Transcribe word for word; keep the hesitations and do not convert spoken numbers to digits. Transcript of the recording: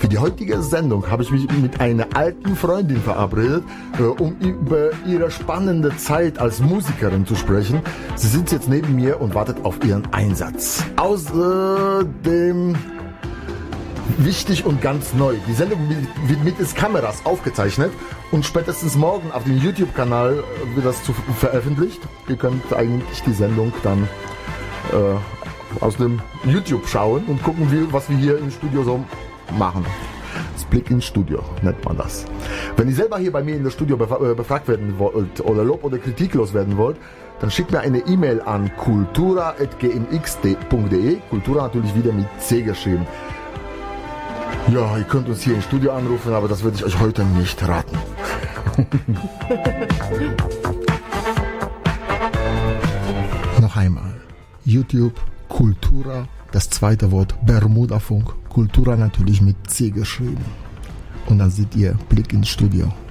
die heutige Sendung habe ich mich mit einer alten Freundin verabredet, äh, um über ihre spannende Zeit als Musikerin zu sprechen. Sie sitzt jetzt neben mir und wartet auf ihren Einsatz. Außerdem wichtig und ganz neu: die Sendung wird mittels Kameras aufgezeichnet und spätestens morgen auf dem YouTube-Kanal wird das zu veröffentlicht. Ihr könnt eigentlich die Sendung dann äh, aus dem YouTube schauen und gucken, wie, was wir hier im Studio so machen. Das Blick ins Studio nennt man das. Wenn ihr selber hier bei mir in der Studio befragt werden wollt oder Lob oder Kritik loswerden wollt, dann schickt mir eine E-Mail an kultura at g m x punkt d e. Kultura natürlich wieder mit C geschrieben. Ja, ihr könnt uns hier im Studio anrufen, aber das würde ich euch heute nicht raten. Noch einmal. YouTube, Kultura, das zweite Wort Bermudafunk. Kultura natürlich mit C geschrieben. Und dann seht ihr Blick ins Studio.